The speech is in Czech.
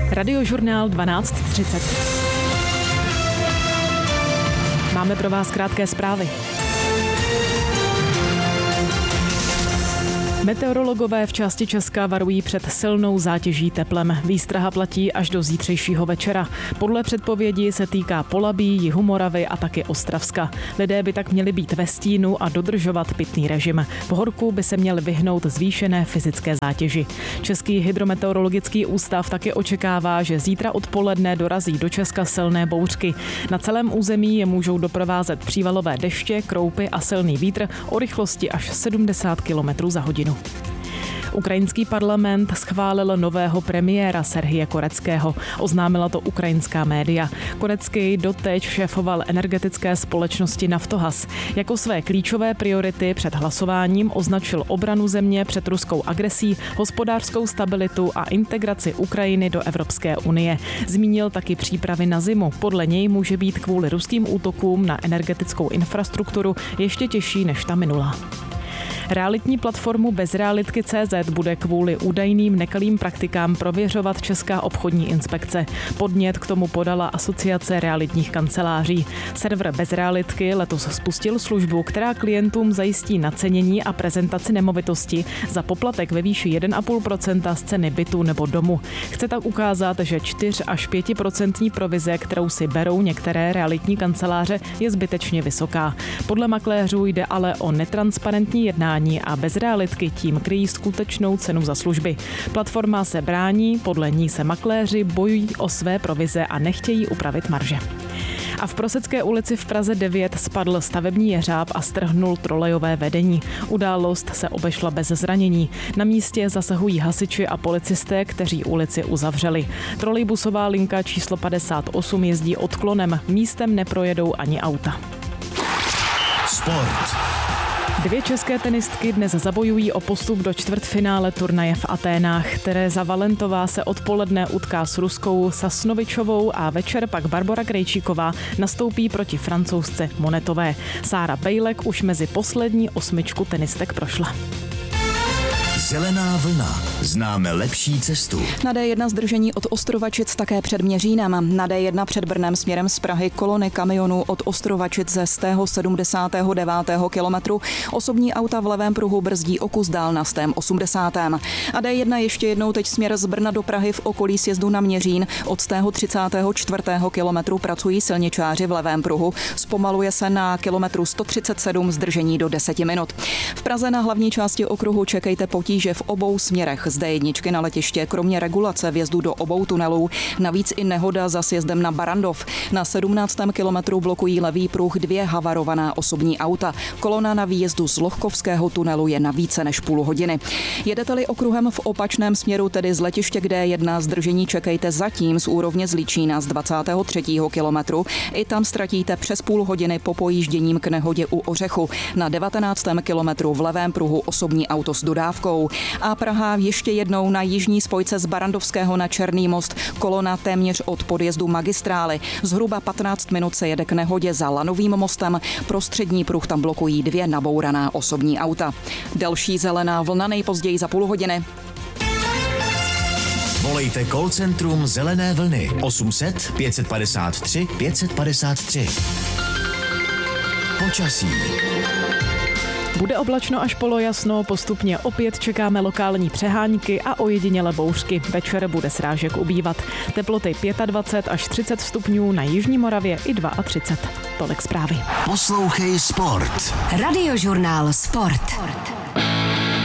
Radiožurnál 12:30. Máme pro vás krátké zprávy. Meteorologové v části Česka varují před silnou zátěží teplem. Výstraha platí až do zítřejšího večera. Podle předpovědi se týká Polabí, Jihu Moravy a taky Ostravska. Lidé by tak měli být ve stínu a dodržovat pitný režim. V horku by se měli vyhnout zvýšené fyzické zátěži. Český hydrometeorologický ústav taky očekává, že zítra odpoledne dorazí do Česka silné bouřky. Na celém území je můžou doprovázet přívalové deště, kroupy a silný vítr o rychlosti až 70 km za hodinu. Ukrajinský parlament schválil nového premiéra Serhije Koreckého. Oznámila to ukrajinská média. Korecký doteď šéfoval energetické společnosti Naftogaz. Jako své klíčové priority před hlasováním označil obranu země před ruskou agresí, hospodářskou stabilitu a integraci Ukrajiny do Evropské unie. Zmínil taky přípravy na zimu. Podle něj může být kvůli ruským útokům na energetickou infrastrukturu ještě těžší než ta minulá. Realitní platformu Bezrealitky.cz bude kvůli údajným nekalým praktikám prověřovat Česká obchodní inspekce. Podnět k tomu podala Asociace realitních kanceláří. Server Bezrealitky letos spustil službu, která klientům zajistí nacenění a prezentaci nemovitosti za poplatek ve výši 1,5% z ceny bytu nebo domu. Chce tak ukázat, že 4 až 5% provize, kterou si berou některé realitní kanceláře, je zbytečně vysoká. Podle makléřů jde ale o netransparentní jednání a Bezrealitky tím kryjí skutečnou cenu za služby. Platforma se brání, podle ní se makléři bojují o své provize a nechtějí upravit marže. A v Prosecké ulici v Praze 9 spadl stavební jeřáb a strhnul trolejové vedení. Událost se obešla bez zranění. Na místě zasahují hasiči a policisté, kteří ulici uzavřeli. Trolejbusová linka číslo 58 jezdí odklonem. Místem neprojedou ani auta. Sport. 2 české tenistky dnes zabojují o postup do čtvrtfinále turnaje v Aténách. Tereza Valentová se odpoledne utká s ruskou Sasnovičovou a večer pak Barbora Krejčíková nastoupí proti Francouzce Monetové. Sára Bejlek už mezi poslední 8 tenistek prošla. Zelená vlna. Známe lepší cestu. Na D1 zdržení od Ostrovačic také před Měřínem. Na D1 před Brnem směrem z Prahy kolony kamionů od Ostrovačic ze 179. kilometru. Osobní auta v levém pruhu brzdí o kus dál na 180. A D1 ještě jednou teď směr z Brna do Prahy v okolí sjezdu na Měřín. Od 134. kilometru pracují silničáři v levém pruhu. Zpomaluje se na kilometru 137 zdržení do 10 minut. V Praze na hlavní části okruhu čekejte potíže v obou směrech z D1 na letiště, kromě regulace vjezdu do obou tunelů. Navíc i nehoda za sjezdem na Barandov. Na 17. kilometru blokují levý pruh 2 havarovaná osobní auta. Kolona na výjezdu z Lochkovského tunelu je na více než půl hodiny. Jedete-li okruhem v opačném směru, tedy z letiště k D1, zdržení čekejte zatím z úrovně Zličína z 23. kilometru. I tam ztratíte přes půl hodiny po pojížděním k nehodě u Ořechu. Na 19. kilometru v levém pruhu osobní auto s dodávkou. A Praha ještě jednou na jižní spojce z Barandovského na Černý most. Kolona téměř od podjezdu magistrály. Zhruba 15 minut se jede k nehodě za Lanovým mostem. Prostřední pruh tam blokují 2 nabouraná osobní auta. Další zelená vlna nejpozději za půl hodiny. Volejte call centrum Zelené vlny 800 553 553. Počasí. Bude oblačno až polojasno, postupně opět čekáme lokální přehánky a ojedinělé bouřky. Večer bude srážek ubývat. Teploty 25 až 30 stupňů, na jižní Moravě i 32. Tolik zprávy. Poslouchej sport. Radiožurnál Sport.